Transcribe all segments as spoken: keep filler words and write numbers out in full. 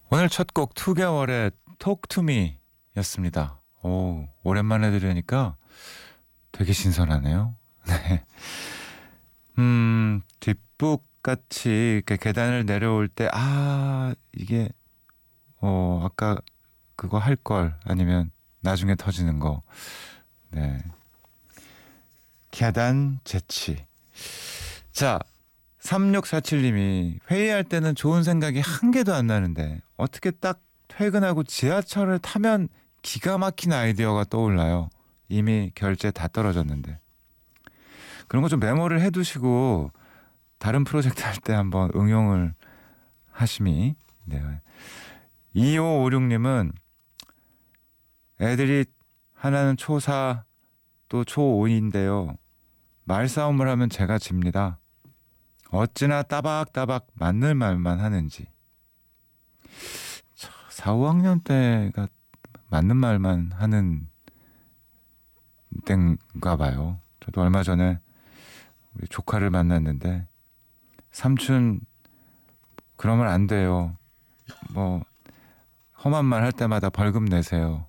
오늘 첫 곡 투 개월의 Talk to Me 였습니다. 오, 오랜만에 들으니까 되게 신선하네요. 네. 음, 뒷북같이 이렇게 계단을 내려올 때, 아, 이게, 어, 아까 그거 할 걸, 아니면 나중에 터지는 거. 네. 계단 재치. 자, 삼육사칠님이 회의할 때는 좋은 생각이 한 개도 안 나는데 어떻게 딱 퇴근하고 지하철을 타면 기가 막힌 아이디어가 떠올라요. 이미 결제 다 떨어졌는데. 그런 거 좀 메모를 해두시고 다른 프로젝트 할 때 한번 응용을 하심이. 네. 이오오육님은 애들이 하나는 초사 또 초오인데요. 말싸움을 하면 제가 집니다. 어찌나 따박따박 맞는 말만 하는지. 사, 오학년 때가 맞는 말만 하는 때인가 봐요. 저도 얼마 전에 우리 조카를 만났는데 삼촌 그러면 안 돼요. 뭐 험한 말 할 때마다 벌금 내세요.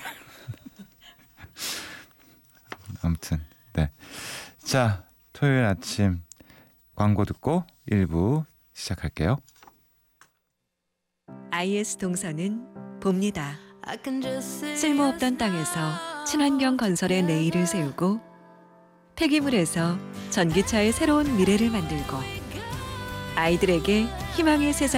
아무튼 네. 자, 토요일 아침 광고 듣고 일 부 시작할게요. 아이에스 동서는 봅니다. 쓸모없던 땅에서 친환경 건설의 내일을 세우고 폐기물에서 전기차의 새로운 미래를 만들고 아이들에게 희망의 세상